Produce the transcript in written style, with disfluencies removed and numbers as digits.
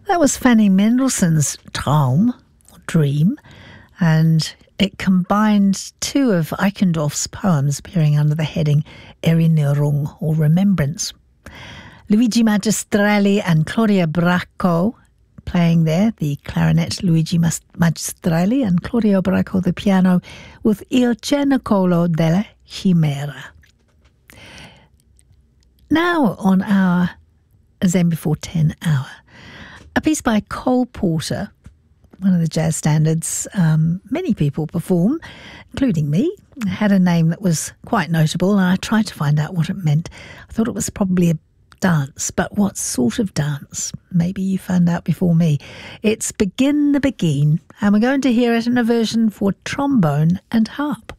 That was Fanny Mendelssohn's Traum, or Dream, and it combined two of Eichendorff's poems appearing under the heading Erinnerung, or Remembrance. Luigi Magistrelli and Claudio Bracco playing there, the clarinet Luigi Magistrelli and Claudio Bracco the piano with Il Cenacolo della Chimera. Now on our Zen Before 10 hour, a piece by Cole Porter, one of the jazz standards many people perform, including me. It had a name that was quite notable, and I tried to find out what it meant. I thought it was probably a dance, but what sort of dance? Maybe you found out before me. It's Begin the Begin, and we're going to hear it in a version for trombone and harp.